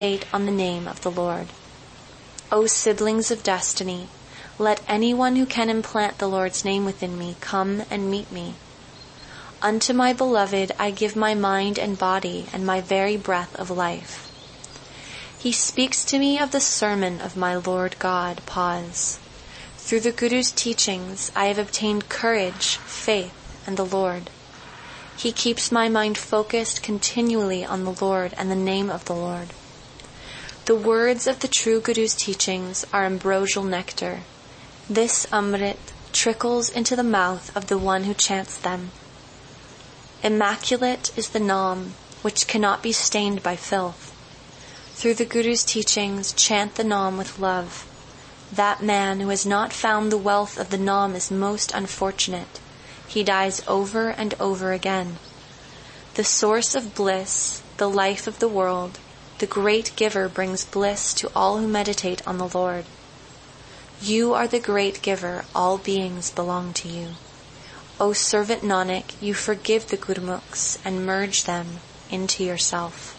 on the name of the Lord. O siblings of destiny, let anyone who can implant the Lord's name within me come and meet me. Unto my beloved I give my mind and body and my very breath of life. He speaks to me of the sermon of my Lord God. Pause. Through the Guru's teachings I have obtained courage, faith, and the Lord. He keeps my mind focused continually on the Lord and the name of the Lord. The words of the true Guru's teachings are ambrosial nectar. This Amrit trickles into the mouth of the one who chants them. Immaculate is the Nam, which cannot be stained by filth. Through the Guru's teachings, chant the Nam with love. That man who has not found the wealth of the Nam is most unfortunate. He dies over and over again. The source of bliss, the life of the world, the great giver brings bliss to all who meditate on the Lord. You are the great giver, all beings belong to you. O servant Nanak, you forgive the Gurmukhs and merge them into yourself.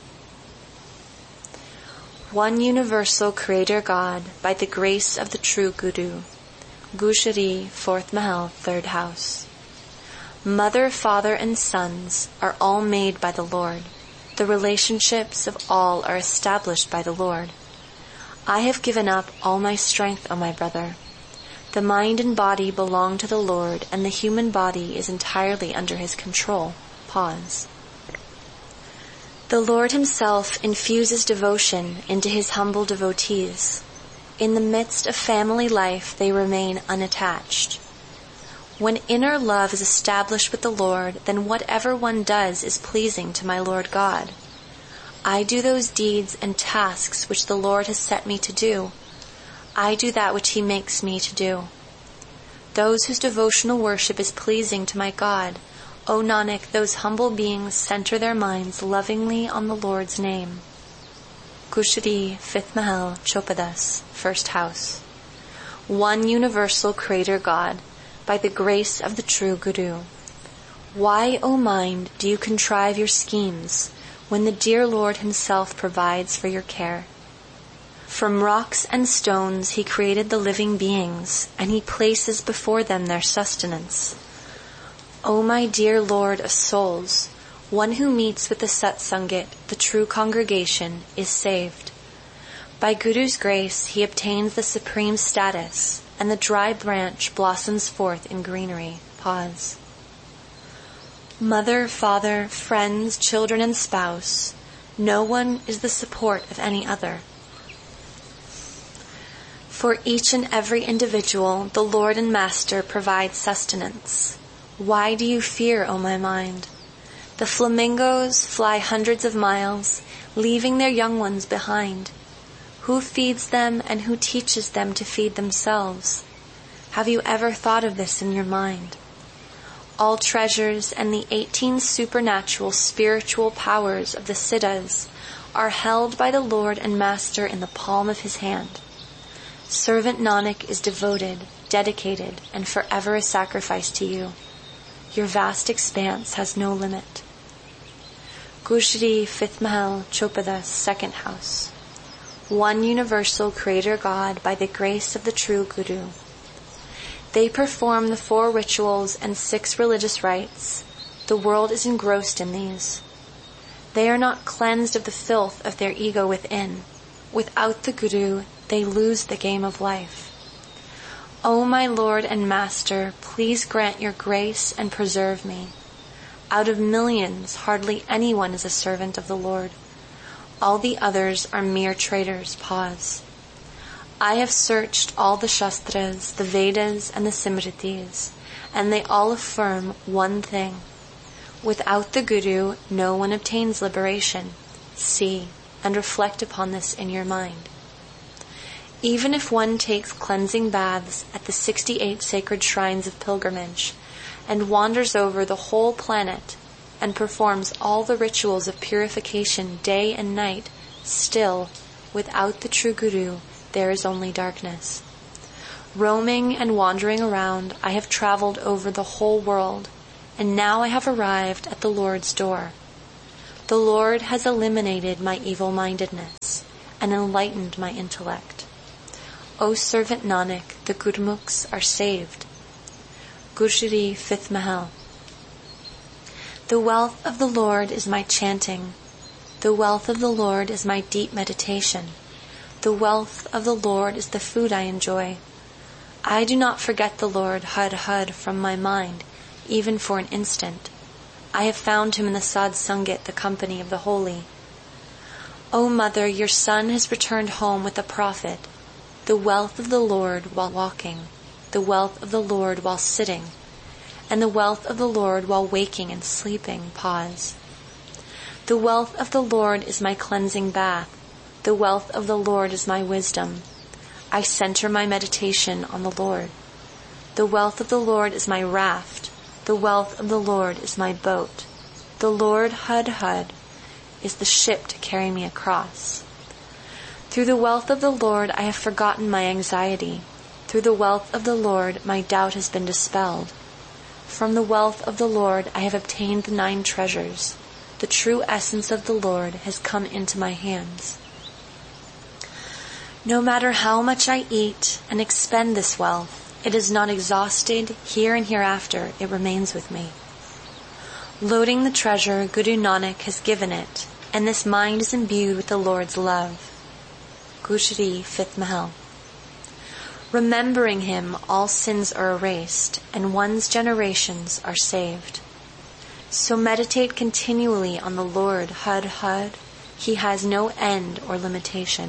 One universal Creator God, by the grace of the true Guru. Gushari, 4th Mahal, 3rd house. Mother, father, and sons are all made by the Lord. The relationships of all are established by the Lord. I have given up all my strength, O my brother. The mind and body belong to the Lord, and the human body is entirely under His control. Pause. The Lord Himself infuses devotion into His humble devotees. In the midst of family life, they remain unattached. When inner love is established with the Lord, then whatever one does is pleasing to my Lord God. I do those deeds and tasks which the Lord has set me to do. I do that which He makes me to do. Those whose devotional worship is pleasing to my God, O Nanak, those humble beings center their minds lovingly on the Lord's name. Gushari, 5th Mahal, Chopadas, 1st house. One universal Creator God, by the grace of the true Guru. Why, O mind, do you contrive your schemes, when the dear Lord Himself provides for your care? From rocks and stones He created the living beings, and He places before them their sustenance. O my dear Lord of souls, one who meets with the Satsangit, the true congregation, is saved. By Guru's grace he obtains the supreme status, and the dry branch blossoms forth in greenery. Pause. Mother, father, friends, children, and spouse, no one is the support of any other. For each and every individual, the Lord and Master provides sustenance. Why do you fear, O my mind? The flamingos fly hundreds of miles, leaving their young ones behind. Who feeds them and who teaches them to feed themselves? Have you ever thought of this in your mind? All treasures and the 18 supernatural spiritual powers of the Siddhas are held by the Lord and Master in the palm of His hand. Servant Nanak is devoted, dedicated, and forever a sacrifice to you. Your vast expanse has no limit. Gushari, 5th Mahal, Chopadas, 2nd house. One universal Creator God, by the grace of the true Guru. They perform the 4 rituals and 6 religious rites. The world is engrossed in these. They are not cleansed of the filth of their ego within. Without the Guru, they lose the game of life. O my Lord and Master, please grant your grace and preserve me. Out of millions, hardly anyone is a servant of the Lord. All the others are mere traitors. Pause. I have searched all the Shastras, the Vedas, and the Simritis, and they all affirm one thing. Without the Guru, no one obtains liberation. See and reflect upon this in your mind. Even if one takes cleansing baths at the 68 sacred shrines of pilgrimage, and wanders over the whole planet, and performs all the rituals of purification day and night, still, without the true Guru, there is only darkness. Roaming and wandering around, I have traveled over the whole world, and now I have arrived at the Lord's door. The Lord has eliminated my evil-mindedness and enlightened my intellect. O servant Nanak, the Gurmukhs are saved. Gurshri 5th Mahal. The wealth of the Lord is my chanting. The wealth of the Lord is my deep meditation. The wealth of the Lord is the food I enjoy. I do not forget the Lord Had Had from my mind, even for an instant. I have found him in the Sad Sangat, the company of the holy. O mother, your son has returned home with a prophet. The wealth of the Lord while walking, the wealth of the Lord while sitting, and the wealth of the Lord while waking and sleeping. Pause. The wealth of the Lord is my cleansing bath. The wealth of the Lord is my wisdom. I center my meditation on the Lord. The wealth of the Lord is my raft. The wealth of the Lord is my boat. The Lord Had Had is the ship to carry me across. Through the wealth of the Lord I have forgotten my anxiety. Through the wealth of the Lord my doubt has been dispelled. From the wealth of the Lord I have obtained the 9 treasures. The true essence of the Lord has come into my hands. No matter how much I eat and expend this wealth, it is not exhausted. Here and hereafter it remains with me. Loading the treasure, Guru Nanak has given it, and this mind is imbued with the Lord's love. Gurshri 5th Mahal. Remembering him, all sins are erased, and one's generations are saved. So meditate continually on the Lord Had Had. He has no end or limitation.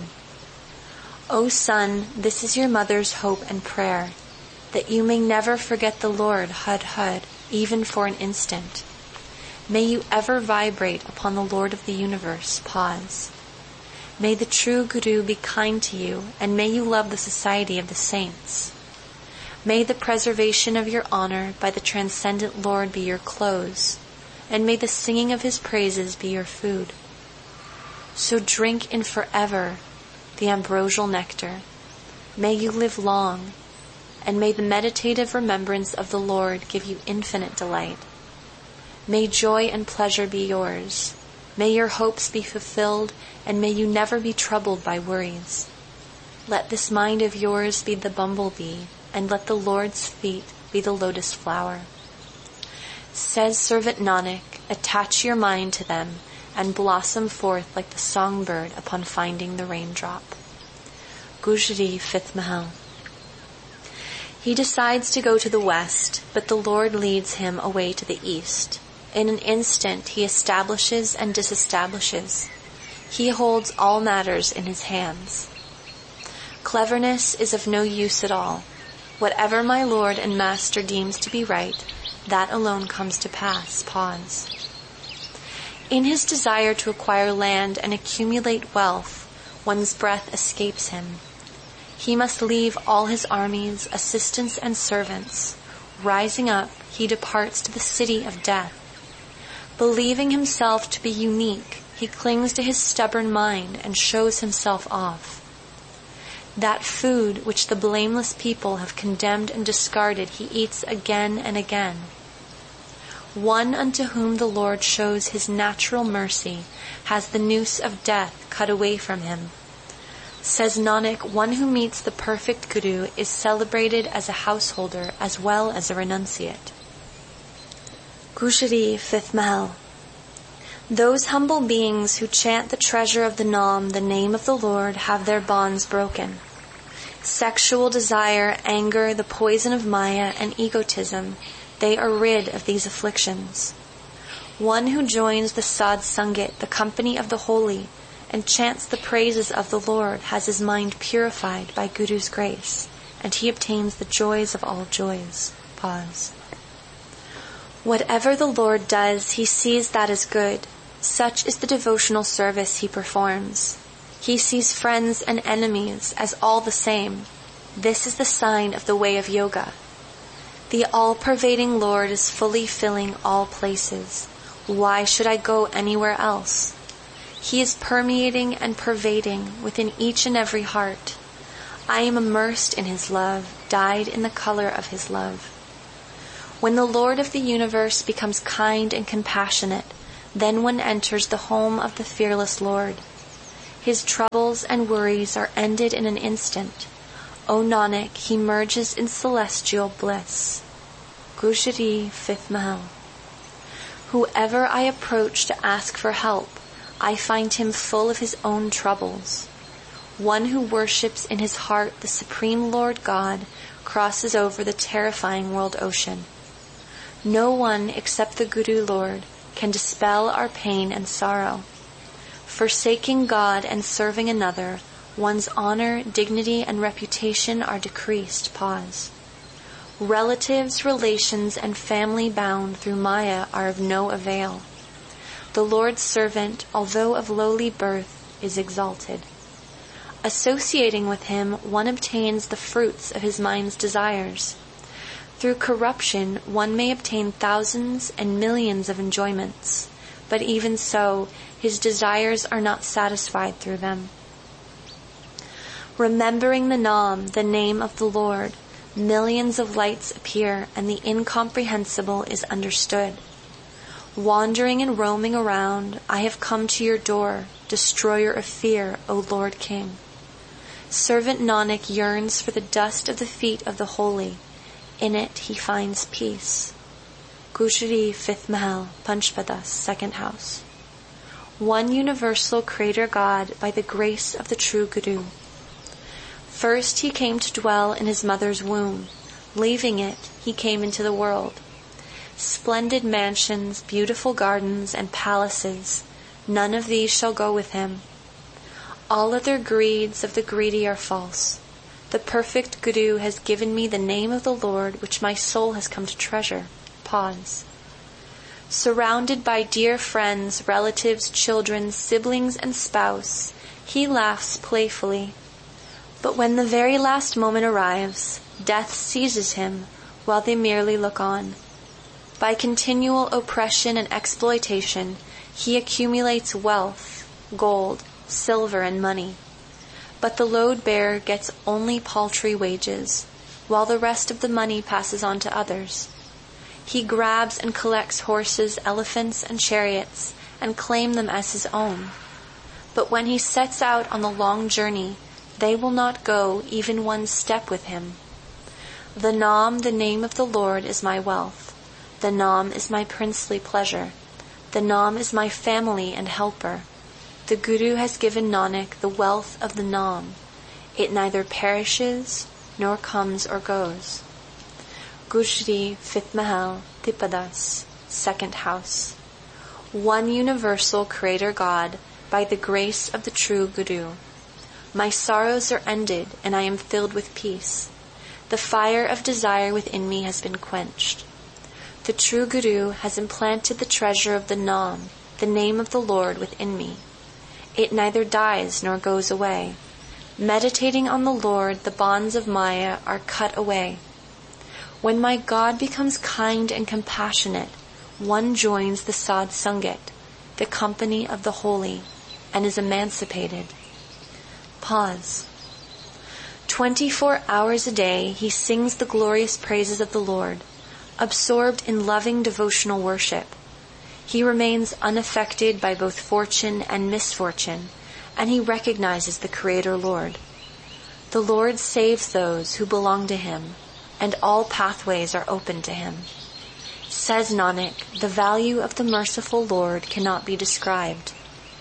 O son, this is your mother's hope and prayer, that you may never forget the Lord Had Had, even for an instant. May you ever vibrate upon the Lord of the universe. Pause. May the true Guru be kind to you, and may you love the society of the saints. May the preservation of your honor by the transcendent Lord be your clothes, and may the singing of his praises be your food. So drink in forever the ambrosial nectar. May you live long, and may the meditative remembrance of the Lord give you infinite delight. May joy and pleasure be yours. May your hopes be fulfilled, and may you never be troubled by worries. Let this mind of yours be the bumblebee, and let the Lord's feet be the lotus flower. Says servant Nanak, attach your mind to them, and blossom forth like the songbird upon finding the raindrop. Gurshri 5th Mahal. He decides to go to the west, but the Lord leads him away to the east. In an instant he establishes and disestablishes. He holds all matters in his hands. Cleverness is of no use at all. Whatever my Lord and Master deems to be right, that alone comes to pass. Pause. In his desire to acquire land and accumulate wealth, one's breath escapes him. He must leave all his armies, assistants, and servants. Rising up, he departs to the city of death. Believing himself to be unique, he clings to his stubborn mind and shows himself off. That food which the blameless people have condemned and discarded, he eats again and again. One unto whom the Lord shows his natural mercy has the noose of death cut away from him. Says Nanak, one who meets the perfect Guru is celebrated as a householder as well as a renunciate. Gurshri 5th Mahal. Those humble beings who chant the treasure of the Nam, the name of the Lord, have their bonds broken. Sexual desire, anger, the poison of Maya, and egotism, they are rid of these afflictions. One who joins the Sad Sangat, the company of the holy, and chants the praises of the Lord has his mind purified by Guru's grace, and he obtains the joys of all joys. Pause. Whatever the Lord does, he sees that as good. Such is the devotional service he performs. He sees friends and enemies as all the same. This is the sign of the way of yoga. The all-pervading Lord is fully filling all places. Why should I go anywhere else? He is permeating and pervading within each and every heart. I am immersed in his love, dyed in the color of his love. When the Lord of the universe becomes kind and compassionate, Then one enters the home of the fearless Lord. His troubles and worries are ended in an instant. O Nanak, he merges in celestial bliss. Gujari, 5th Mahal. Whoever I approach to ask for help, I find him full of his own troubles. One who worships in his heart the Supreme Lord God crosses over the terrifying world ocean. No one except the Guru Lord can dispel our pain and sorrow. Forsaking God and serving another, one's honor, dignity, and reputation are decreased. Pause. Relatives, relations, and family bound through Maya are of no avail. The Lord's servant, although of lowly birth, is exalted. Associating with him, one obtains the fruits of his mind's desires. Through corruption, one may obtain thousands and millions of enjoyments, but even so, his desires are not satisfied through them. Remembering the Nam, the name of the Lord, millions of lights appear and the incomprehensible is understood. Wandering and roaming around, I have come to your door, destroyer of fear, O Lord King. Servant Nanak yearns for the dust of the feet of the holy. In it he finds peace. Gujari, 5th Mahal, Panchpadas, 2nd house. One universal Creator God by the grace of the true Guru. First he came to dwell in his mother's womb. Leaving it, he came into the world. Splendid mansions, beautiful gardens, and palaces, none of these shall go with him. All other greeds of the greedy are false. The perfect Guru has given me the name of the Lord, which my soul has come to treasure. Pause. Surrounded by dear friends, relatives, children, siblings, and spouse, he laughs playfully. But when the very last moment arrives, death seizes him while they merely look on. By continual oppression and exploitation, he accumulates wealth, gold, silver, and money. But the load-bearer gets only paltry wages, while the rest of the money passes on to others. He grabs and collects horses, elephants, and chariots, and claims them as his own. But when he sets out on the long journey, they will not go even one step with him. The Nam, the name of the Lord, is my wealth. The Nam is my princely pleasure. The Nam is my family and helper. The Guru has given Nanak the wealth of the Nam. It neither perishes nor comes or goes. Gujari, 5th Mahal, Tipadas, 2nd house. One universal Creator God by the grace of the true Guru. My sorrows are ended and I am filled with peace. The fire of desire within me has been quenched. The true Guru has implanted the treasure of the Nam, the name of the Lord, within me. It neither dies nor goes away. Meditating on the Lord, the bonds of Maya are cut away. When my God becomes kind and compassionate, one joins the Sadh Sangat, the company of the holy, and is emancipated. Pause. 24 hours a day he sings the glorious praises of the Lord, absorbed in loving devotional worship. He remains unaffected by both fortune and misfortune, and he recognizes the Creator Lord. The Lord saves those who belong to him, and all pathways are open to him. Says Nanak, the value of the merciful Lord cannot be described.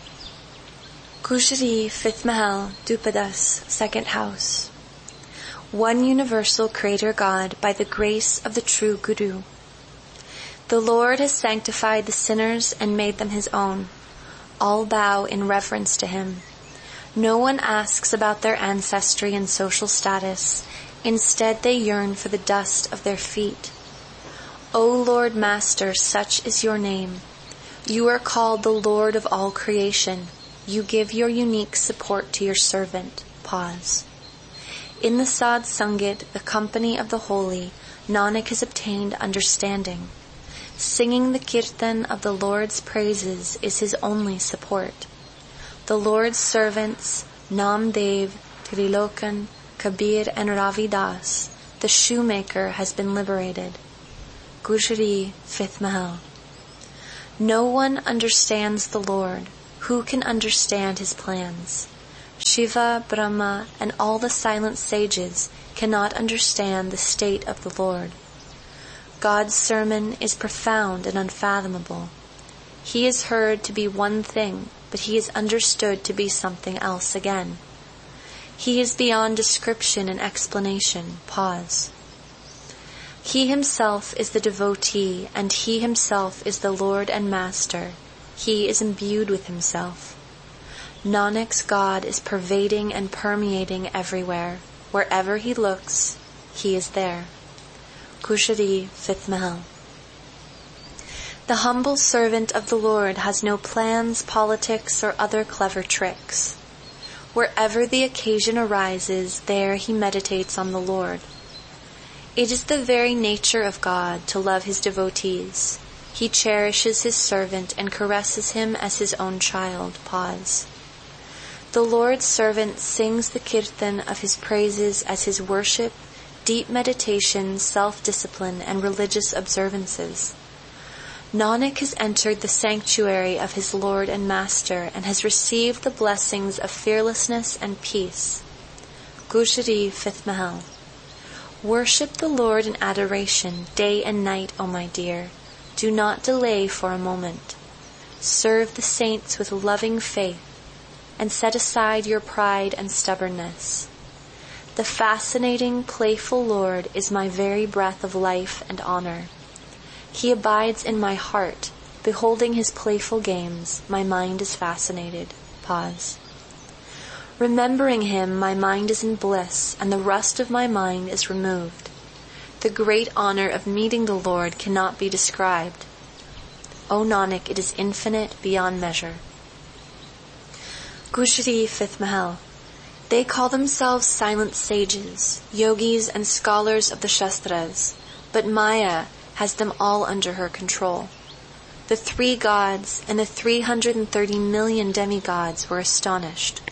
Gujari, 5th Mahal, Dupadas, 2nd house. One universal Creator God by the grace of the true Guru. The Lord has sanctified the sinners and made them his own. All bow in reverence to him. No one asks about their ancestry and social status. Instead, they yearn for the dust of their feet. O Lord Master, such is your name. You are called the Lord of all creation. You give your unique support to your servant. Pause. In the Sadh Sangat, the company of the holy, Nanak has obtained understanding. Singing the kirtan of the Lord's praises is his only support. The Lord's servants, Namdev, Trilokan, Kabir, and Ravidas, the shoemaker, has been liberated. Gujari, 5th Mahal. No one understands the Lord. Who can understand his plans? Shiva, Brahma, and all the silent sages cannot understand the state of the Lord. God's sermon is profound and unfathomable. He is heard to be one thing, but he is understood to be something else again. He is beyond description and explanation. Pause. He himself is the devotee, and he himself is the Lord and Master. He is imbued with himself. Nanak's God is pervading and permeating everywhere. Wherever he looks, he is there. Kushari, 5th Mahal. The humble servant of the Lord has no plans, politics, or other clever tricks. Wherever the occasion arises, there he meditates on the Lord. It is the very nature of God to love his devotees. He cherishes his servant and caresses him as his own child. Pause. The Lord's servant sings the kirtan of his praises as his worship, deep meditation, self-discipline, and religious observances. Nanak has entered the sanctuary of his Lord and Master and has received the blessings of fearlessness and peace. Gushari, 5th Mahal. Worship the Lord in adoration day and night, O my dear. Do not delay for a moment. Serve the saints with loving faith and set aside your pride and stubbornness. The fascinating, playful Lord is my very breath of life and honor. He abides in my heart. Beholding his playful games, my mind is fascinated. Pause. Remembering him, my mind is in bliss, and the rust of my mind is removed. The great honor of meeting the Lord cannot be described. O Nanak, it is infinite beyond measure. Gushari, 5th Mahal. They call themselves silent sages, yogis, and scholars of the Shastras, but Maya has them all under her control. The 3 gods and the 330 million demigods were astonished.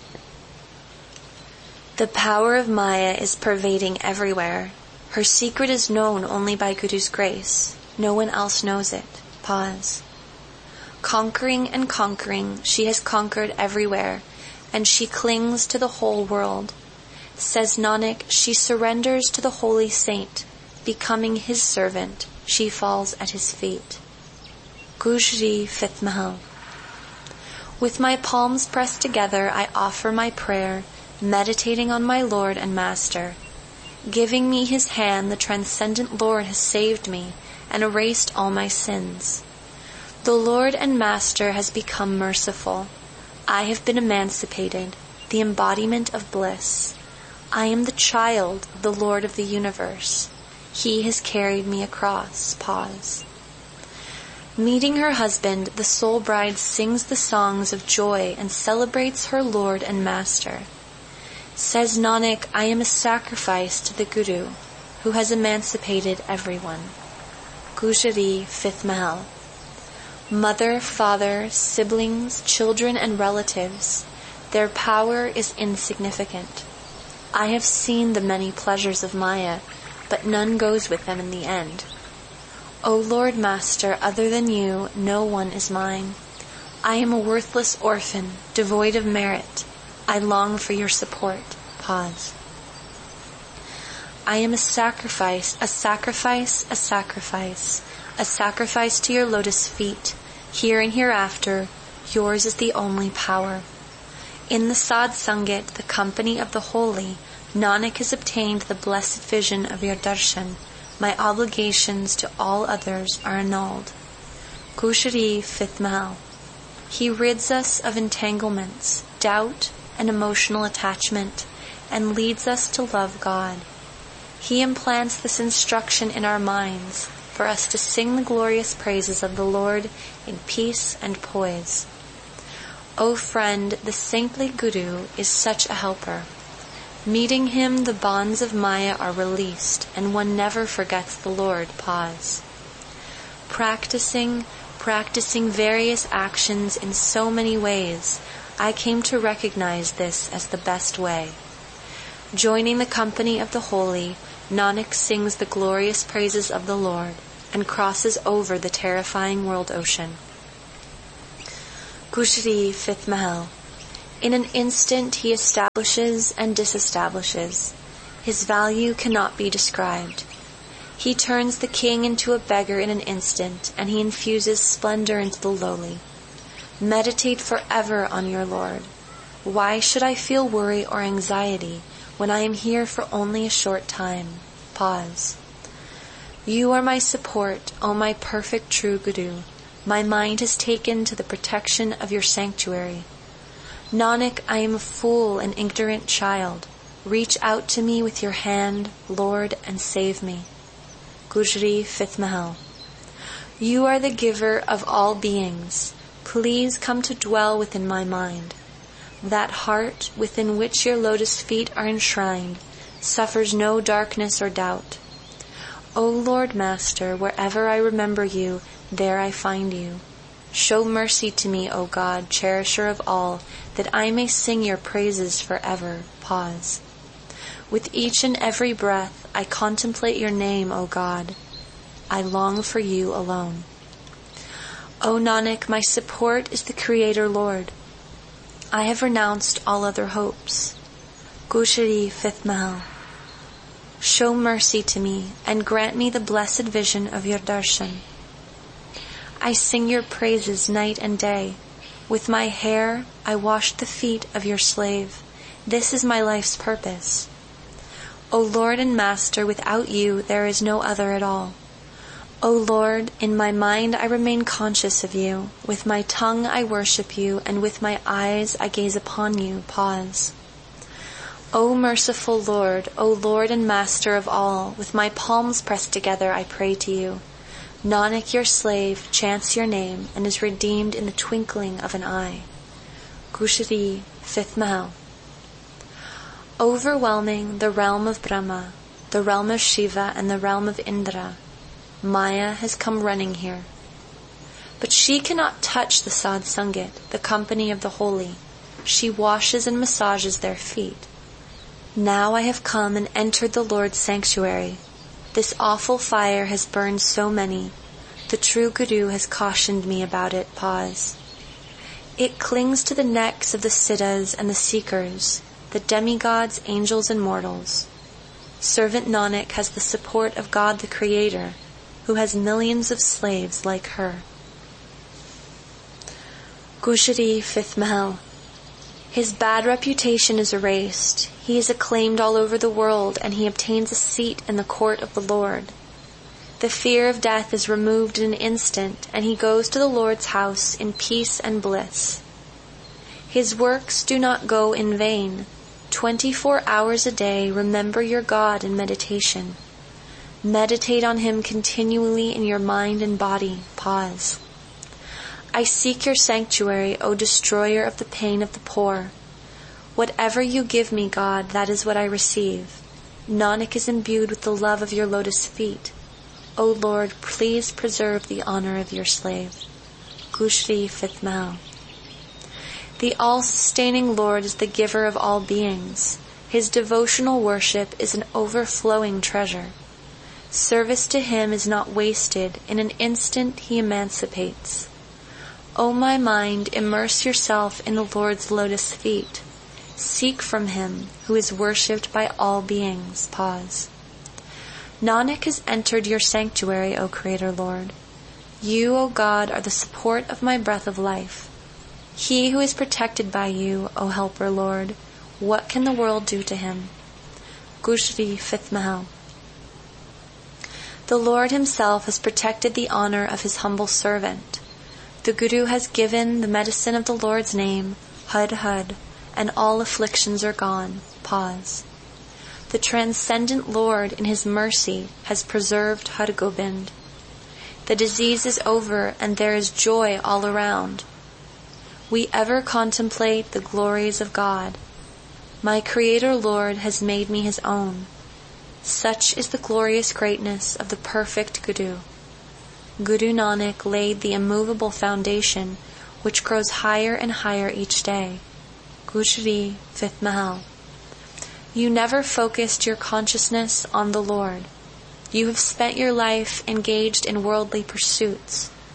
The power of Maya is pervading everywhere. Her secret is known only by Guru's grace. No one else knows it. Pause. Conquering and conquering, she has conquered everywhere, and she clings to the whole world. Says Nanak, she surrenders to the holy saint. Becoming his servant, she falls at his feet. Gujri, 5th Mahal. With my palms pressed together, I offer my prayer, meditating on my Lord and Master. Giving me his hand, the transcendent Lord has saved me and erased all my sins. The Lord and Master has become merciful. I have been emancipated, the embodiment of bliss. I am the child of the Lord of the universe. He has carried me across. Pause. Meeting her husband, the soul bride sings the songs of joy and celebrates her Lord and Master. Says Nanak, I am a sacrifice to the Guru, who has emancipated everyone. Gujari, 5th Mahal. Mother, father, siblings, children, and relatives, their power is insignificant. I have seen the many pleasures of Maya, but none goes with them in the end. O Lord Master, other than you, no one is mine. I am a worthless orphan, devoid of merit. I long for your support. Pause. I am a sacrifice, a sacrifice, a sacrifice, a sacrifice to your lotus feet. Here and hereafter, yours is the only power. In the Sad Sangat, the company of the holy, Nanak has obtained the blessed vision of your darshan. My obligations to all others are annulled. Kushari, 5th Mahal. He rids us of entanglements, doubt, and emotional attachment, and leads us to love God. He implants this instruction in our minds for us to sing the glorious praises of the Lord in peace and poise. O friend, the saintly Guru is such a helper. Meeting him, the bonds of Maya are released, and one never forgets the Lord. Pause. Practicing various actions in so many ways, I came to recognize this as the best way. Joining the company of the holy, Nanak sings the glorious praises of the Lord and crosses over the terrifying world ocean. Gushri, 5th Mahal. In an instant he establishes and disestablishes. His value cannot be described. He turns the king into a beggar in an instant, and he infuses splendor into the lowly. Meditate forever on your Lord. Why should I feel worry or anxiety when I am here for only a short time? Pause. You are my support, O my perfect true Guru. My mind is taken to the protection of your sanctuary. Nanak, I am a fool and ignorant child. Reach out to me with your hand, Lord, and save me. Gujri, 5th Mahal. You are the giver of all beings. Please come to dwell within my mind. That heart within which your lotus feet are enshrined suffers no darkness or doubt. O Lord Master, wherever I remember you, there I find you. Show mercy to me, O God, cherisher of all, that I may sing your praises forever. Pause. With each and every breath, I contemplate your name, O God. I long for you alone. O Nanak, my support is the Creator Lord. I have renounced all other hopes. Gushri, 5th Mahal. Show mercy to me and grant me the blessed vision of your darshan. I sing your praises night and day. With my hair, I wash the feet of your slave. This is my life's purpose. O Lord and Master, without you there is no other at all. O Lord, in my mind I remain conscious of you. With my tongue I worship you, and with my eyes I gaze upon you. Pause. O merciful Lord, O Lord and Master of all, with my palms pressed together I pray to you. Nanak, your slave, chants your name and is redeemed in the twinkling of an eye. Gushri, 5th Mahal. Overwhelming the realm of Brahma, the realm of Shiva, and the realm of Indra, Maya has come running here. But she cannot touch the Sadh Sangat, the company of the holy. She washes and massages their feet. Now I have come and entered the Lord's sanctuary. This awful fire has burned so many. The true Guru has cautioned me about it. Pause. It clings to the necks of the siddhas and the seekers, the demigods, angels, and mortals. Servant Nanak has the support of God the Creator, who has millions of slaves like her. Gushri, 5th Mahal. His bad reputation is erased. He is acclaimed all over the world, and he obtains a seat in the court of the Lord. The fear of death is removed in an instant, and he goes to the Lord's house in peace and bliss. His works do not go in vain. 24 hours a day remember your God in meditation. Meditate on him continually in your mind and body. Pause. I seek your sanctuary, O destroyer of the pain of the poor. Whatever you give me, God, that is what I receive. Nanak is imbued with the love of your lotus feet. O Lord, please preserve the honor of your slave. Gushri, 5th Mahal. The all-sustaining Lord is the giver of all beings. His devotional worship is an overflowing treasure. Service to him is not wasted. In an instant he emancipates. O my mind, immerse yourself in the Lord's lotus feet. Seek from him, who is worshipped by all beings. Pause. Nanak has entered your sanctuary, O Creator Lord. You, O God, are the support of my breath of life. He who is protected by you, O Helper Lord, what can the world do to him? Gushri, 5th Mahal. The Lord himself has protected the honor of his humble servant. The Guru has given the medicine of the Lord's name, Hud Hud, and all afflictions are gone. Pause. The transcendent Lord in his mercy has preserved Har Gobind. The disease is over and there is joy all around. We ever contemplate the glories of God. My Creator Lord has made me his own. Such is the glorious greatness of the perfect Guru. Guru Nanak laid the immovable foundation which grows higher and higher each day. Gushri, 5th Mahal. You never focused your consciousness on the Lord. You have spent your life engaged in worldly pursuits.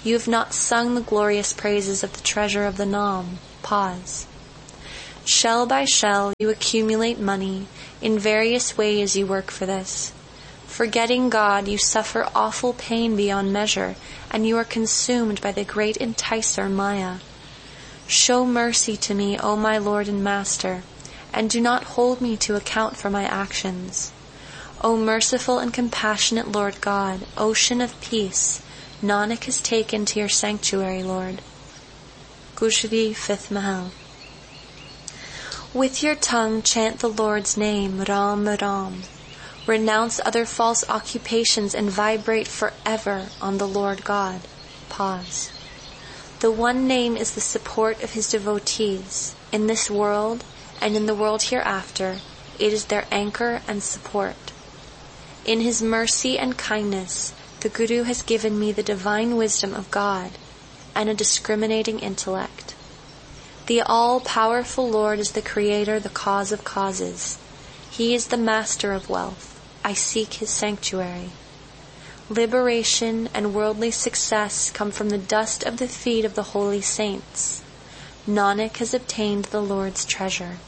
You have not sung the glorious praises of the treasure of the Nam. Pause. Shell by shell you accumulate money. In various ways you work for this. Forgetting God, you suffer awful pain beyond measure, and you are consumed by the great enticer Maya. Show mercy to me, O my Lord and Master, and do not hold me to account for my actions. O merciful and compassionate Lord God, ocean of peace, Nanak has taken to your sanctuary, Lord. Gushti, 5th Mahal. With your tongue chant the Lord's name, Ram Ram. Renounce other false occupations and vibrate forever on the Lord God. Pause. The one name is the support of his devotees. In this world and in the world hereafter, it is their anchor and support. In his mercy and kindness, the Guru has given me the divine wisdom of God and a discriminating intellect. The all-powerful Lord is the creator, the cause of causes. He is the master of wealth. I seek his sanctuary. Liberation and worldly success come from the dust of the feet of the holy saints. Nanak has obtained the Lord's treasure.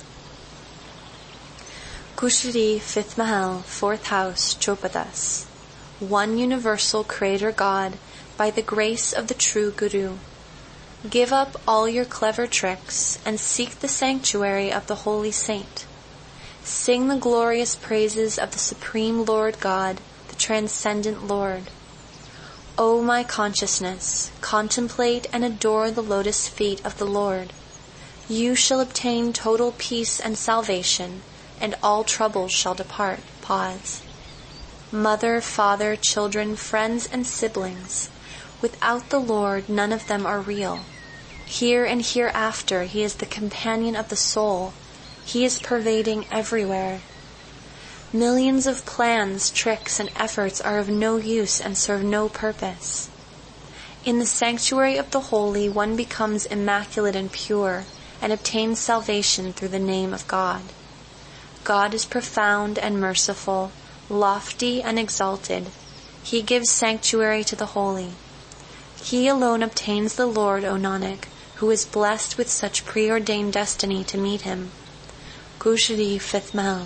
Kushari, 5th Mahal, 4th House, Chopadas. One universal Creator God, by the grace of the true Guru. Give up all your clever tricks and seek the sanctuary of the holy saint. Sing the glorious praises of the Supreme Lord God, the Transcendent Lord. O my consciousness, contemplate and adore the lotus feet of the Lord. You shall obtain total peace and salvation, and all troubles shall depart. Pause. Mother, father, children, friends, and siblings. Without the Lord, none of them are real. Here and hereafter, he is the companion of the soul. He is pervading everywhere. Millions of plans, tricks, and efforts are of no use and serve no purpose. In the sanctuary of the holy, one becomes immaculate and pure and obtains salvation through the name of God. God is profound and merciful, lofty and exalted. He gives sanctuary to the holy. He alone obtains the Lord, O Nanak, who is blessed with such preordained destiny to meet him. Gushari, 5th Mahal.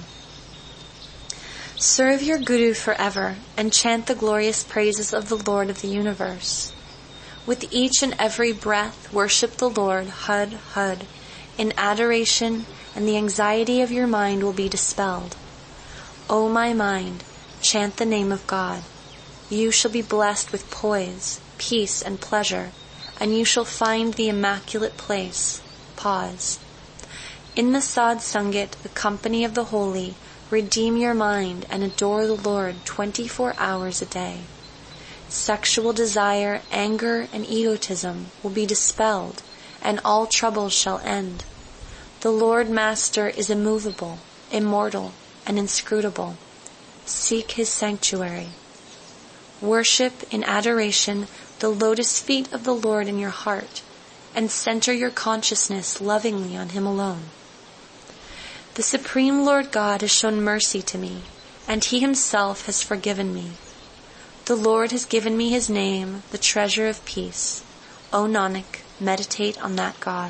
Serve your Guru forever and chant the glorious praises of the Lord of the universe. With each and every breath, worship the Lord, Hud, Hud, in adoration, and the anxiety of your mind will be dispelled. O my mind, chant the name of God. You shall be blessed with poise, peace, and pleasure, and you shall find the immaculate place. Pause. In the Sad Sangat, the company of the holy, redeem your mind and adore the Lord 24 hours a day. Sexual desire, anger, and egotism will be dispelled, and all troubles shall end. The Lord Master is immovable, immortal, and inscrutable. Seek his sanctuary. Worship in adoration the lotus feet of the Lord in your heart, and center your consciousness lovingly on him alone. The Supreme Lord God has shown mercy to me, and he himself has forgiven me. The Lord has given me his name, the treasure of peace. O Nanak, meditate on that God.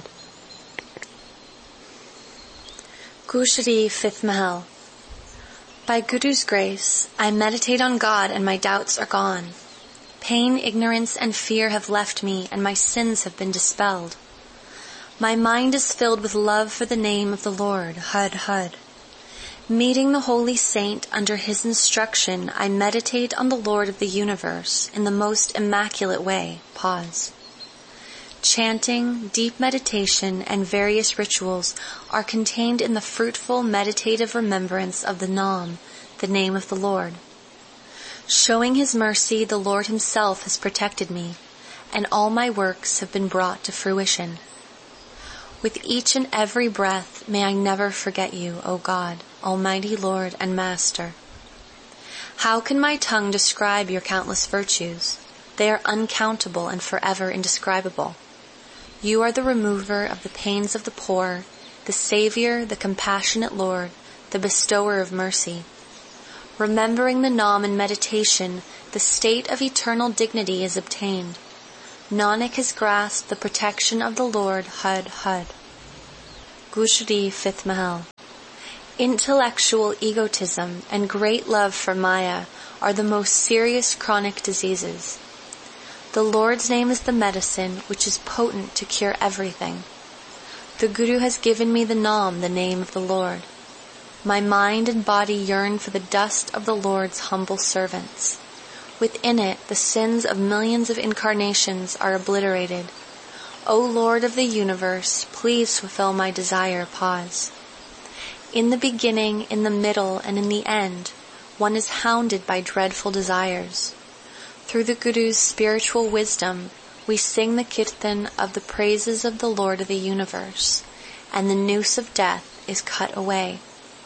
Gushari, 5th Mahal. By Guru's grace, I meditate on God and my doubts are gone. Pain, ignorance, and fear have left me, and my sins have been dispelled. My mind is filled with love for the name of the Lord, Hud Hud. Meeting the holy saint under his instruction, I meditate on the Lord of the universe in the most immaculate way. Pause. Chanting, deep meditation, and various rituals are contained in the fruitful meditative remembrance of the Nam, the name of the Lord. Showing his mercy, the Lord himself has protected me, and all my works have been brought to fruition. With each and every breath, may I never forget you, O God, Almighty Lord and Master. How can my tongue describe your countless virtues? They are uncountable and forever indescribable. You are the remover of the pains of the poor, the Savior, the compassionate Lord, the bestower of mercy. Remembering the Nam in meditation, the state of eternal dignity is obtained. Nanak has grasped the protection of the Lord Hud Hud. Gujari, 5th Mahal. Intellectual egotism and great love for Maya are the most serious chronic diseases. The Lord's name is the medicine which is potent to cure everything. The Guru has given me the Naam, the name of the Lord. My mind and body yearn for the dust of the Lord's humble servants. Within it, the sins of millions of incarnations are obliterated. O Lord of the universe, please fulfill my desire. Pause. In the beginning, in the middle, and in the end, one is hounded by dreadful desires. Through the Guru's spiritual wisdom, we sing the kirtan of the praises of the Lord of the universe, and the noose of death is cut away.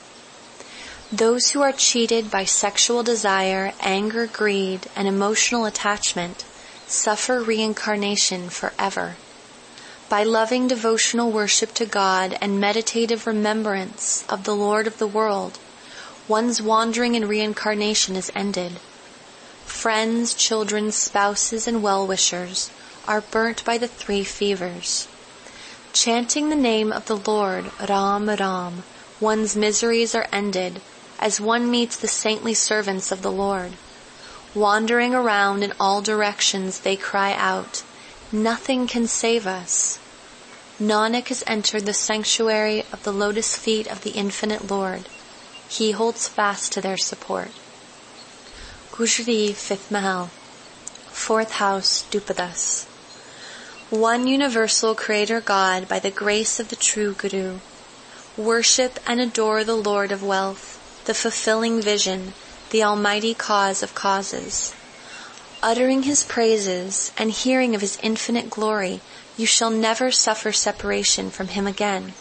Those who are cheated by sexual desire, anger, greed, and emotional attachment suffer reincarnation forever. By loving devotional worship to God and meditative remembrance of the Lord of the world, one's wandering in reincarnation is ended. Friends, children, spouses, and well-wishers are burnt by the 3 fevers. Chanting the name of the Lord, Ram Ram, one's miseries are ended as one meets the saintly servants of the Lord. Wandering around in all directions, they cry out, "Nothing can save us." Nanak has entered the sanctuary of the lotus feet of the infinite Lord. He holds fast to their support. Gujari, 5th Mahal. 4th House, Dupadas. One universal Creator God by the grace of the true Guru. Worship and adore the Lord of wealth, the fulfilling vision, the almighty cause of causes. Uttering His praises and hearing of His infinite glory, you shall never suffer separation from Him again.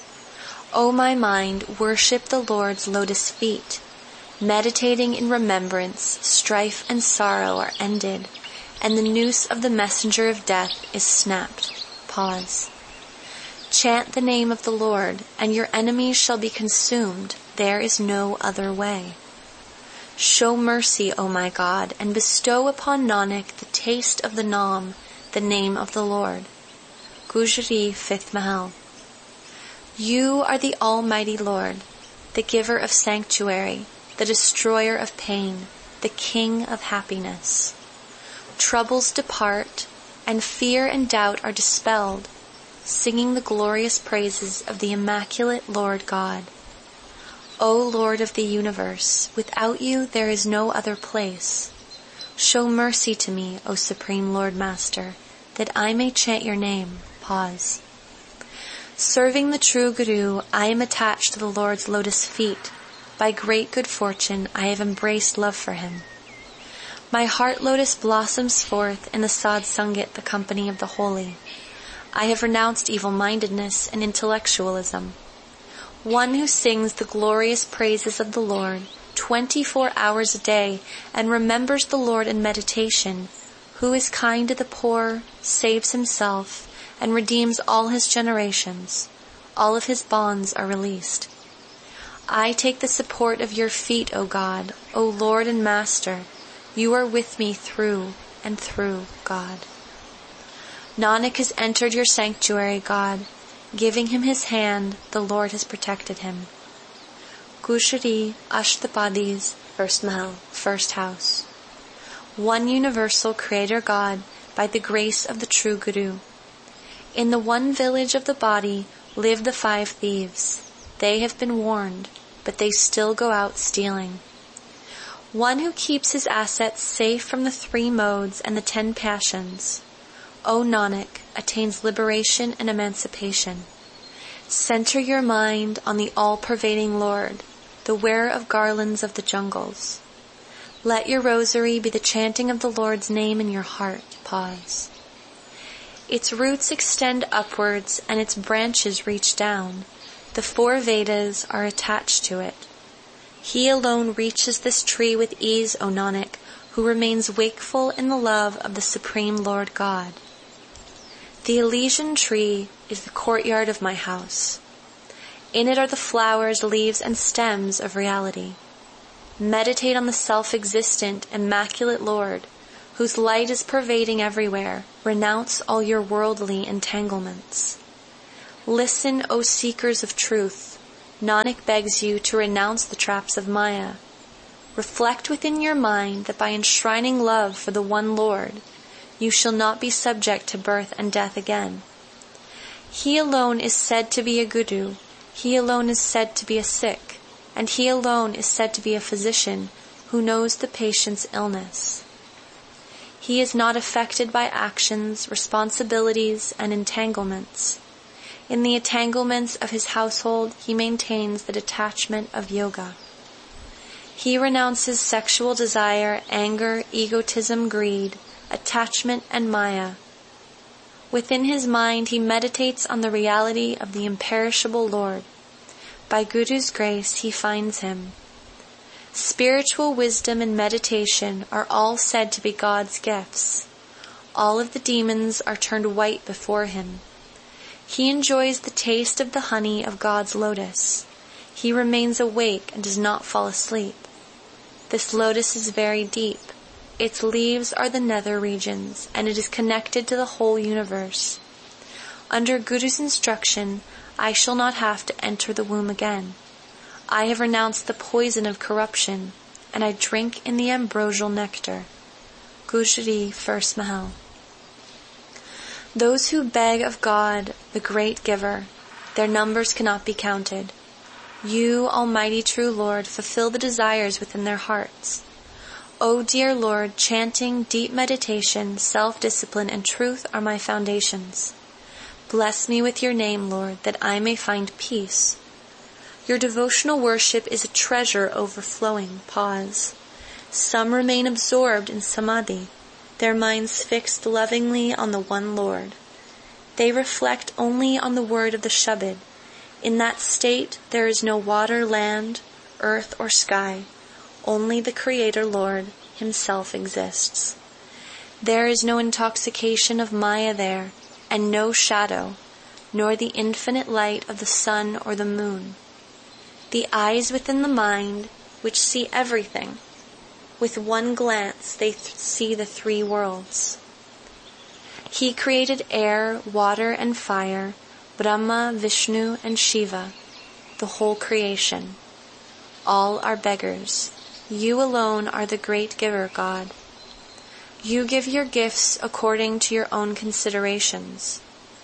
O my mind, worship the Lord's lotus feet. Meditating in remembrance, strife and sorrow are ended, and the noose of the messenger of death is snapped. Pause. Chant the name of the Lord, and your enemies shall be consumed. There is no other way. Show mercy, O my God, and bestow upon Nanak the taste of the Naam, the name of the Lord. Gujari, 5th Mahal. You are the Almighty Lord, the giver of sanctuary, the destroyer of pain, the King of happiness. Troubles depart, and fear and doubt are dispelled, singing the glorious praises of the immaculate Lord God. O Lord of the universe, without you there is no other place. Show mercy to me, O Supreme Lord Master, that I may chant your name. Pause. Serving the true Guru, I am attached to the Lord's lotus feet. By great good fortune, I have embraced love for Him. My heart lotus blossoms forth in the Sadh Sangat, the company of the holy. I have renounced evil-mindedness and intellectualism. One who sings the glorious praises of the Lord 24 hours a day and remembers the Lord in meditation, who is kind to the poor, saves himself, and redeems all his generations, all of his bonds are released. I take the support of your feet, O God, O Lord and Master. You are with me through and through, God. Nanak has entered your sanctuary, God. Giving him his hand, the Lord has protected him. Gujari, Ashtapadis, 1st Mahal, 1st House. One universal Creator God by the grace of the true Guru. In the one village of the body live the 5 thieves. They have been warned, but they still go out stealing. One who keeps his assets safe from the 3 modes and the 10 passions, O Nanak, attains liberation and emancipation. Center your mind on the all-pervading Lord, the wearer of garlands of the jungles. Let your rosary be the chanting of the Lord's name in your heart. Pause. Its roots extend upwards and its branches reach down. The 4 Vedas are attached to it. He alone reaches this tree with ease, O Nanak, who remains wakeful in the love of the Supreme Lord God. The Elysian tree is the courtyard of my house. In it are the flowers, leaves, and stems of reality. Meditate on the self-existent, immaculate Lord, whose light is pervading everywhere, renounce all your worldly entanglements. Listen, O seekers of truth. Nanak begs you to renounce the traps of Maya. Reflect within your mind that by enshrining love for the one Lord, you shall not be subject to birth and death again. He alone is said to be a guru, he alone is said to be a Sikh, and he alone is said to be a physician who knows the patient's illness. He is not affected by actions, responsibilities, and entanglements. In the entanglements of his household, he maintains the detachment of yoga. He renounces sexual desire, anger, egotism, greed, attachment, and maya. Within his mind, he meditates on the reality of the imperishable Lord. By Guru's grace, he finds him. Spiritual wisdom and meditation are all said to be God's gifts. All of the demons are turned white before him. He enjoys the taste of the honey of God's lotus. He remains awake and does not fall asleep. This lotus is very deep. Its leaves are the nether regions, and it is connected to the whole universe. Under Guru's instruction, I shall not have to enter the womb again. I have renounced the poison of corruption, and I drink in the ambrosial nectar. Gujari, 1st Mahal. Those who beg of God, the great giver, their numbers cannot be counted. You, Almighty True Lord, fulfill the desires within their hearts. O dear Lord, chanting, deep meditation, self-discipline, and truth are my foundations. Bless me with your name, Lord, that I may find peace. Your devotional worship is a treasure overflowing. Pause. Some remain absorbed in samadhi, their minds fixed lovingly on the one Lord. They reflect only on the word of the Shabad. In that state, there is no water, land, earth, or sky. Only the Creator Lord himself exists. There is no intoxication of Maya there, and no shadow, nor the infinite light of the sun or the moon. The eyes within the mind, which see everything, with one glance they see the three worlds. He created air, water, and fire, Brahma, Vishnu, and Shiva, the whole creation. All are beggars. You alone are the great giver, God. You give your gifts according to your own considerations.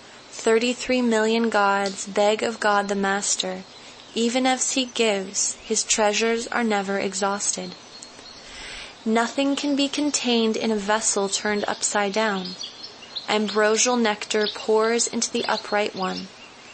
33 million gods beg of God the Master. Even as he gives, his treasures are never exhausted. Nothing can be contained in a vessel turned upside down. Ambrosial nectar pours into the upright one.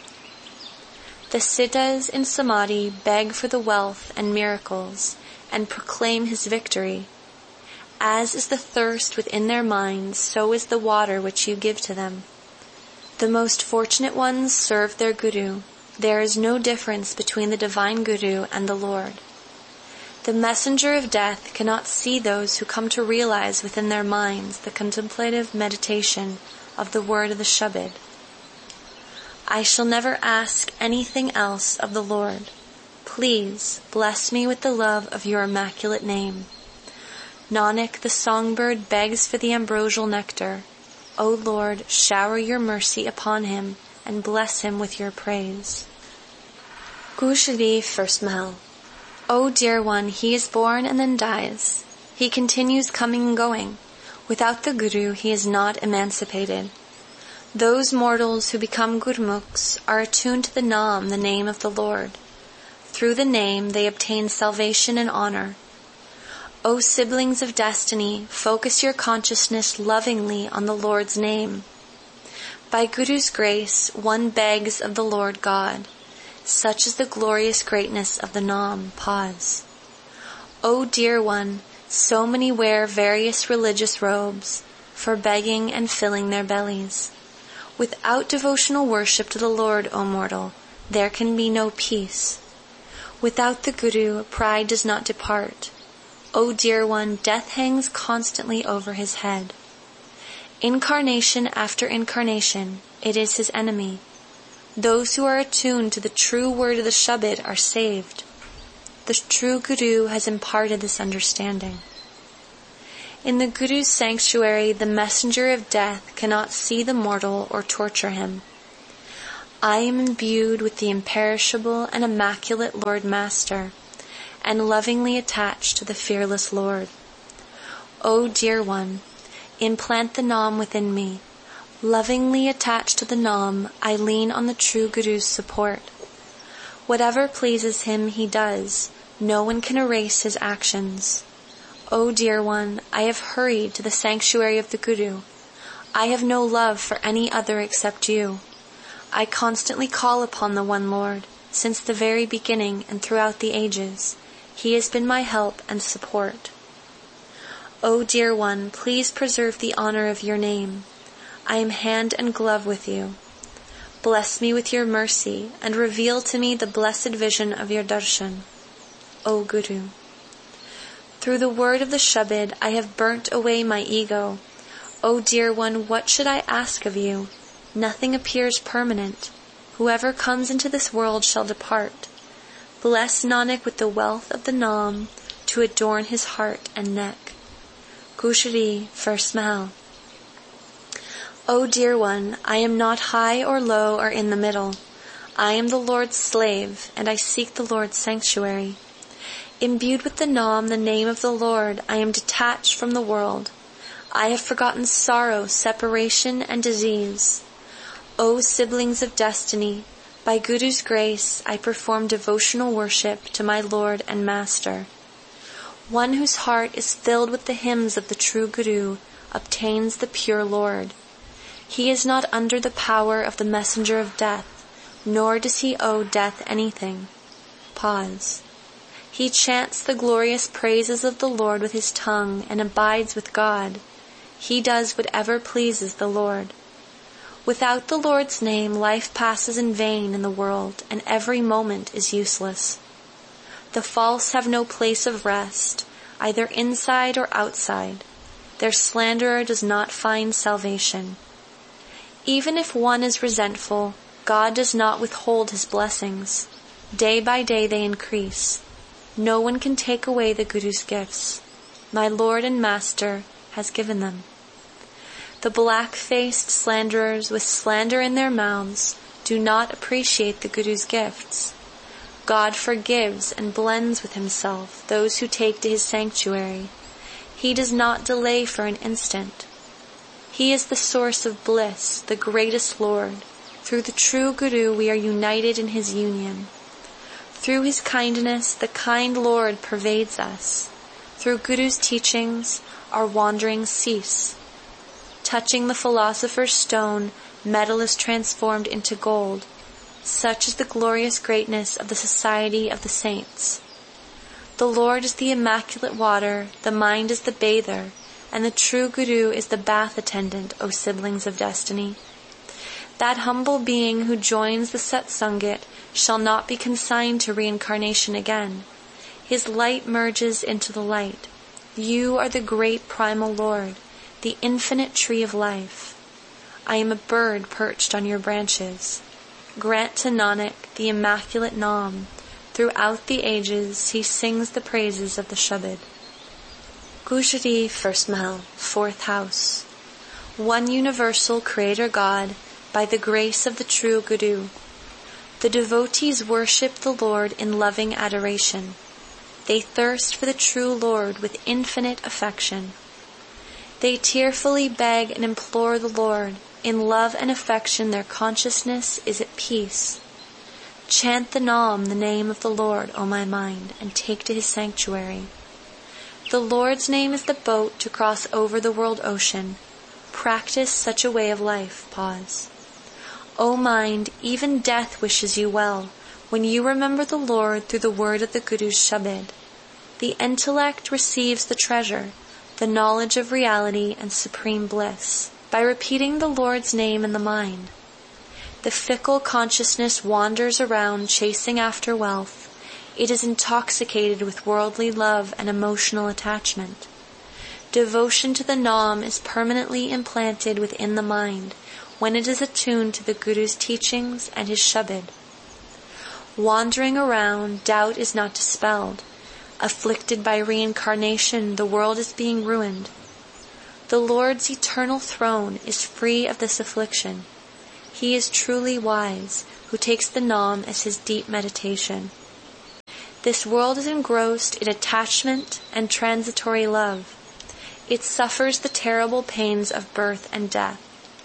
The Siddhas in Samadhi beg for the wealth and miracles, and proclaim his victory. As is the thirst within their minds, so is the water which you give to them. The most fortunate ones serve their Guru. There is no difference between the divine Guru and the Lord. The messenger of death cannot see those who come to realize within their minds the contemplative meditation of the word of the Shabad. I shall never ask anything else of the Lord. Please bless me with the love of your immaculate name. Nanak, the songbird, begs for the ambrosial nectar. O Lord, shower your mercy upon him and bless him with your praise. Gujari, 1st Mahal. O dear one, he is born and then dies. He continues coming and going. Without the Guru, he is not emancipated. Those mortals who become Gurmukhs are attuned to the Naam, the name of the Lord. Through the name, they obtain salvation and honor. O siblings of destiny, focus your consciousness lovingly on the Lord's name. By Guru's grace, one begs of the Lord God. Such is the glorious greatness of the Naam. Pause. O dear one, so many wear various religious robes, for begging and filling their bellies. Without devotional worship to the Lord, O mortal, there can be no peace. Without the Guru, pride does not depart. O dear one, death hangs constantly over his head. Incarnation after incarnation, it is his enemy. Those who are attuned to the true word of the Shabad are saved. The true Guru has imparted this understanding. In the Guru's sanctuary, the messenger of death cannot see the mortal or torture him. I am imbued with the imperishable and immaculate Lord Master, and lovingly attached to the fearless Lord. O dear one, implant the Naam within me. Lovingly attached to the Naam, I lean on the true Guru's support. Whatever pleases him, he does. No one can erase his actions. O dear one, I have hurried to the sanctuary of the Guru. I have no love for any other except you. I constantly call upon the one Lord. Since the very beginning and throughout the ages, he has been my help and support. O dear one, please preserve the honor of your name. I am hand and glove with you. Bless me with your mercy and reveal to me the blessed vision of your darshan. O Guru. Through the word of the Shabad, I have burnt away my ego. O dear one, what should I ask of you? Nothing appears permanent. Whoever comes into this world shall depart. Bless Nanak with the wealth of the Naam to adorn his heart and neck. Gushari, first Mahal. O dear one, I am not high or low or in the middle. I am the Lord's slave, and I seek the Lord's sanctuary. Imbued with the Naam, the name of the Lord, I am detached from the world. I have forgotten sorrow, separation, and disease. O siblings of destiny, by Guru's grace, I perform devotional worship to my Lord and Master. One whose heart is filled with the hymns of the true Guru obtains the pure Lord. He is not under the power of the messenger of death, nor does he owe death anything. Pause. He chants the glorious praises of the Lord with his tongue and abides with God. He does whatever pleases the Lord. Without the Lord's name, life passes in vain in the world, and every moment is useless. The false have no place of rest, either inside or outside. Their slanderer does not find salvation. Even if one is resentful, God does not withhold his blessings. Day by day they increase. No one can take away the Guru's gifts. My Lord and Master has given them. The black-faced slanderers with slander in their mouths do not appreciate the Guru's gifts. God forgives and blends with himself those who take to his sanctuary. He does not delay for an instant. He is the source of bliss, the greatest Lord. Through the true Guru we are united in his union. Through his kindness, the kind Lord pervades us. Through Guru's teachings, our wanderings cease. Touching the philosopher's stone, metal is transformed into gold. Such is the glorious greatness of the society of the saints. The Lord is the immaculate water, the mind is the bather, and the true Guru is the bath attendant, O siblings of destiny. That humble being who joins the Satsangit shall not be consigned to reincarnation again. His light merges into the light. You are the great primal Lord, the infinite tree of life. I am a bird perched on your branches. Grant to Nanak the immaculate Naam. Throughout the ages he sings the praises of the Shabad. Gujari, first Mahal, fourth house. One universal Creator God, by the grace of the true Guru. The devotees worship the Lord in loving adoration. They thirst for the true Lord with infinite affection. They tearfully beg and implore the Lord. In love and affection their consciousness is at peace. Chant the Naam, the name of the Lord, O my mind, and take to his sanctuary. The Lord's name is the boat to cross over the world ocean. Practice such a way of life. Pause. O mind, even death wishes you well, when you remember the Lord through the word of the Guru's Shabad. The intellect receives the treasure, the knowledge of reality and supreme bliss, by repeating the Lord's name in the mind. The fickle consciousness wanders around chasing after wealth. It is intoxicated with worldly love and emotional attachment. Devotion to the Naam is permanently implanted within the mind when it is attuned to the Guru's teachings and his Shabad. Wandering around, doubt is not dispelled. Afflicted by reincarnation, the world is being ruined. The Lord's eternal throne is free of this affliction. He is truly wise, who takes the Nam as his deep meditation. This world is engrossed in attachment and transitory love. It suffers the terrible pains of birth and death.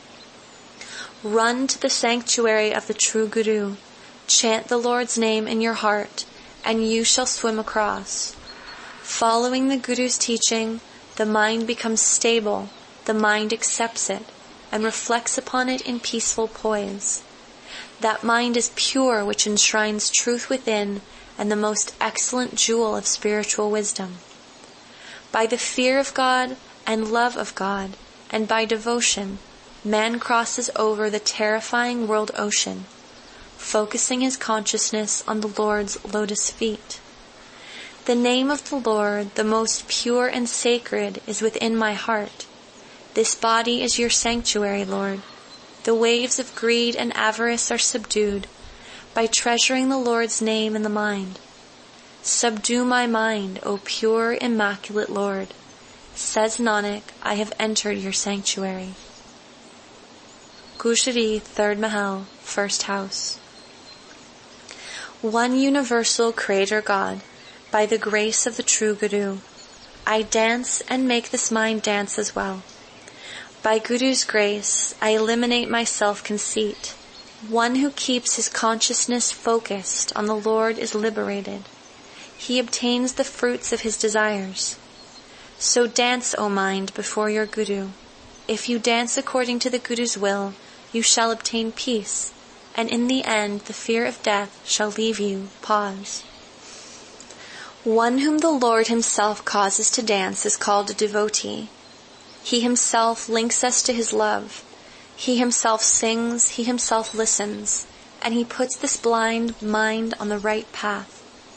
Run to the sanctuary of the true Guru. Chant the Lord's name in your heart, and you shall swim across. Following the Guru's teaching, the mind becomes stable, the mind accepts it, and reflects upon it in peaceful poise. That mind is pure which enshrines truth within and the most excellent jewel of spiritual wisdom. By the fear of God and love of God, and by devotion, man crosses over the terrifying world ocean, focusing his consciousness on the Lord's lotus feet. The name of the Lord, the most pure and sacred, is within my heart. This body is your sanctuary, Lord. The waves of greed and avarice are subdued by treasuring the Lord's name in the mind. Subdue my mind, O pure, immaculate Lord. Says Nanak, I have entered your sanctuary. Gujari, 3rd Mahal, 1st House. One universal Creator God, by the grace of the true Guru, I dance and make this mind dance as well. By Guru's grace, I eliminate my self-conceit. One who keeps his consciousness focused on the Lord is liberated. He obtains the fruits of his desires. So dance, O mind, before your Guru. If you dance according to the Guru's will, you shall obtain peace, and in the end the fear of death shall leave you. Pause. One whom the Lord himself causes to dance is called a devotee. He himself links us to his love. He himself sings, he himself listens, and he puts this blind mind on the right path.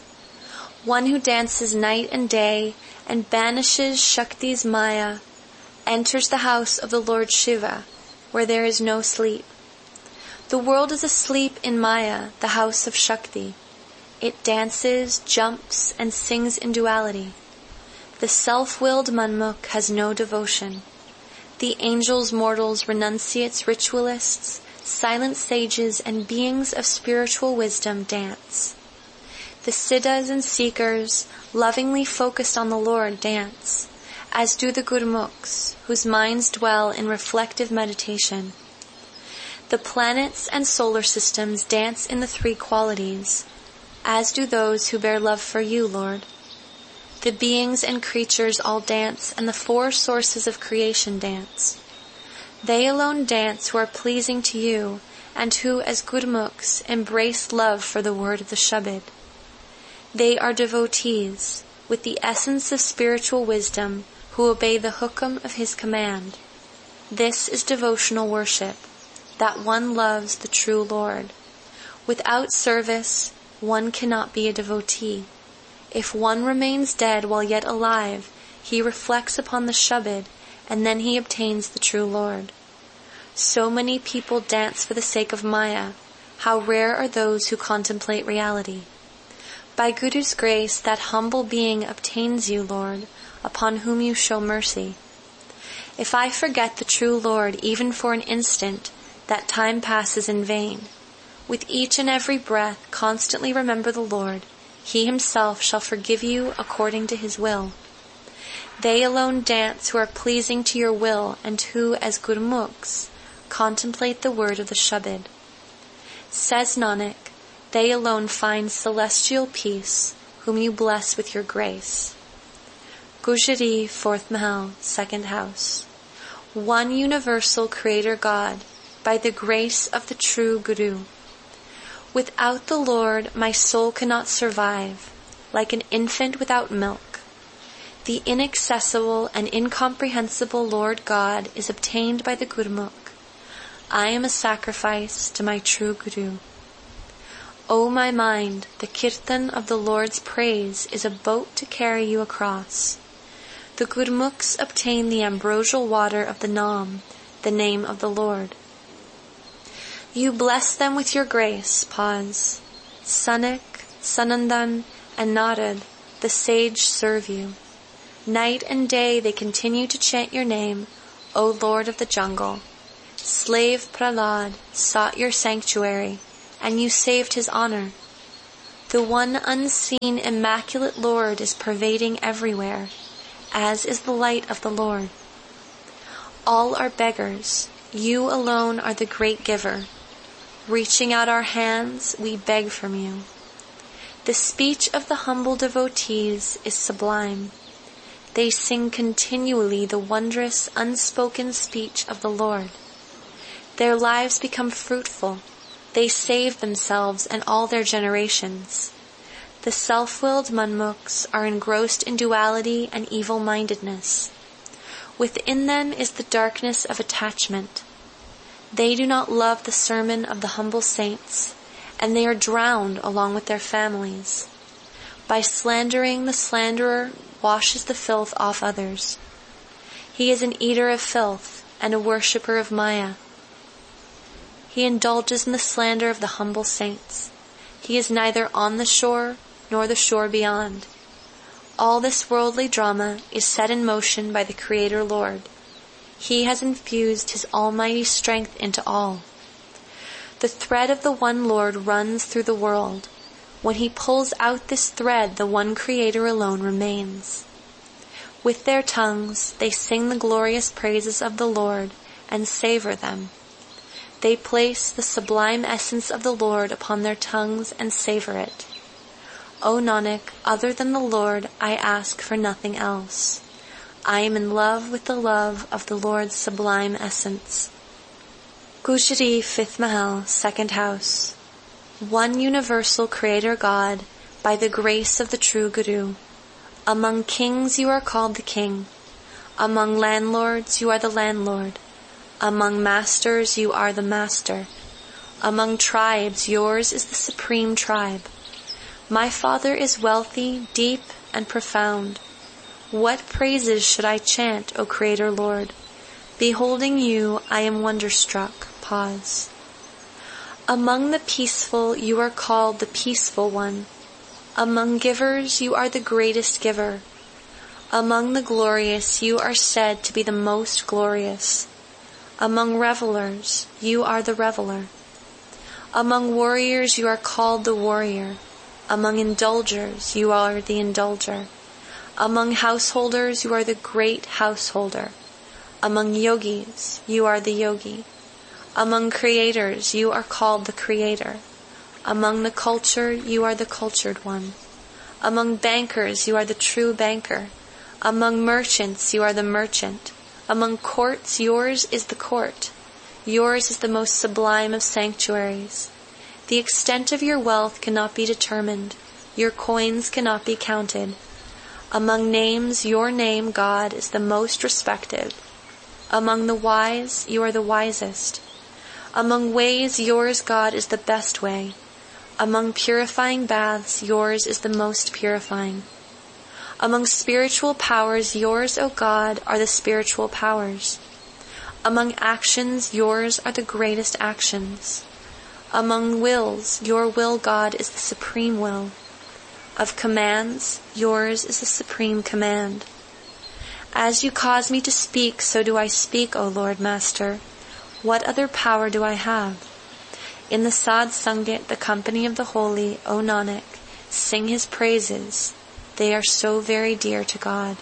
One who dances night and day and banishes Shakti's Maya enters the house of the Lord Shiva, where there is no sleep. The world is asleep in Maya, the house of Shakti. It dances, jumps, and sings in duality. The self-willed Manmukh has no devotion. The angels, mortals, renunciates, ritualists, silent sages, and beings of spiritual wisdom dance. The siddhas and seekers, lovingly focused on the Lord, dance, as do the Gurmukhs, whose minds dwell in reflective meditation. The planets and solar systems dance in the three qualities, as do those who bear love for you, Lord. The beings and creatures all dance, and the four sources of creation dance. They alone dance who are pleasing to you, and who, as Gurmukhs, embrace love for the word of the Shabad. They are devotees, with the essence of spiritual wisdom, who obey the hukam of his command. This is devotional worship, that one loves the true Lord. Without service, one cannot be a devotee. If one remains dead while yet alive, he reflects upon the Shabad, and then he obtains the true Lord. So many people dance for the sake of Maya. How rare are those who contemplate reality. By Guru's grace, that humble being obtains you, Lord, upon whom you show mercy. If I forget the true Lord even for an instant, that time passes in vain. With each and every breath, constantly remember the Lord. He himself shall forgive you according to his will. They alone dance who are pleasing to your will, and who, as Gurmukhs, contemplate the word of the Shabad. Says Nanak, they alone find celestial peace, whom you bless with your grace. Gujari, 4th Mahal, 2nd House. One universal Creator God, by the grace of the true Guru. Without the Lord, my soul cannot survive, like an infant without milk. The inaccessible and incomprehensible Lord God is obtained by the Gurmukh. I am a sacrifice to my true Guru. O my mind, the kirtan of the Lord's praise is a boat to carry you across. The Gurmukhs obtain the ambrosial water of the Nam, the name of the Lord. You bless them with your grace. Pause. Sanak, Sanandan, and Narad, the sage serve you. Night and day they continue to chant your name, O Lord of the jungle. Slave Prahlad sought your sanctuary, and you saved his honor. The one unseen, immaculate Lord is pervading everywhere, as is the light of the Lord. All are beggars. You alone are the great giver. Reaching out our hands, we beg from you. The speech of the humble devotees is sublime. They sing continually the wondrous, unspoken speech of the Lord. Their lives become fruitful. They save themselves and all their generations. The self-willed Manmukhs are engrossed in duality and evil-mindedness. Within them is the darkness of attachment. They do not love the sermon of the humble saints, and they are drowned along with their families. By slandering, the slanderer washes the filth off others. He is an eater of filth and a worshipper of Maya. He indulges in the slander of the humble saints. He is neither on the shore nor the shore beyond. All this worldly drama is set in motion by the Creator Lord. He has infused His almighty strength into all. The thread of the one Lord runs through the world. When He pulls out this thread, the one Creator alone remains. With their tongues, they sing the glorious praises of the Lord and savor them. They place the sublime essence of the Lord upon their tongues and savor it. O Nanak, other than the Lord, I ask for nothing else. I am in love with the love of the Lord's sublime essence. Gujari, 5th Mahal, 2nd House. One universal Creator God, by the grace of the true Guru. Among kings you are called the king. Among landlords you are the landlord. Among masters you are the master. Among tribes yours is the supreme tribe. My Father is wealthy, deep, and profound. What praises should I chant, O Creator Lord? Beholding you, I am wonderstruck. Pause. Among the peaceful you are called the peaceful one. Among givers you are the greatest giver. Among the glorious you are said to be the most glorious. Among revelers you are the reveler. Among warriors you are called the warrior. Among indulgers you are the indulger. Among householders you are the great householder. Among yogis you are the yogi. Among creators you are called the creator. Among the cultured you are the cultured one. Among bankers you are the true banker. Among merchants you are the merchant. Among courts yours is the court. Yours is the most sublime of sanctuaries. The extent of your wealth cannot be determined. Your coins cannot be counted. Among names, your name, God, is the most respected. Among the wise, you are the wisest. Among ways, yours, God, is the best way. Among purifying baths, yours is the most purifying. Among spiritual powers, yours, O God, are the spiritual powers. Among actions, yours are the greatest actions. Among wills, your will, God, is the supreme will. Of commands, yours is the supreme command. As you cause me to speak, so do I speak, O Lord Master. What other power do I have? In the Sadh Sangat, the company of the holy, O Nanak, sing His praises. They are so very dear to God.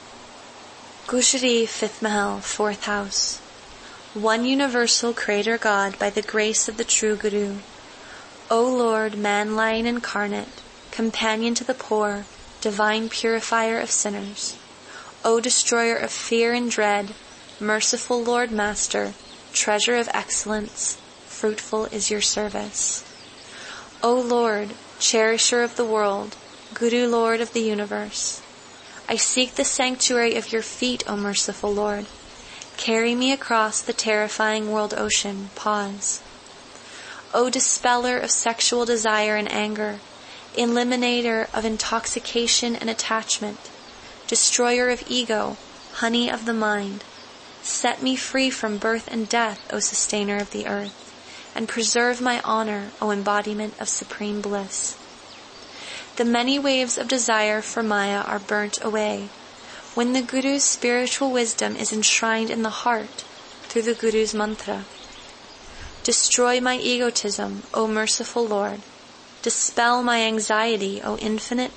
Gujari, 5th Mahal, 4th House. One universal Creator God, by the grace of the true Guru. O Lord, man-lion incarnate, companion to the poor, divine purifier of sinners. O destroyer of fear and dread, merciful Lord Master, treasure of excellence, fruitful is your service. O Lord, cherisher of the world, Guru Lord of the universe, I seek the sanctuary of your feet, O merciful Lord. Carry me across the terrifying world ocean. Pause. O dispeller of sexual desire and anger, eliminator of intoxication and attachment, destroyer of ego, honey of the mind, set me free from birth and death, O sustainer of the earth, and preserve my honor, O embodiment of supreme bliss. The many waves of desire for Maya are burnt away. when the Guru's spiritual wisdom is enshrined in the heart through the Guru's mantra. Destroy my egotism, O merciful Lord. Dispel my anxiety, O infinite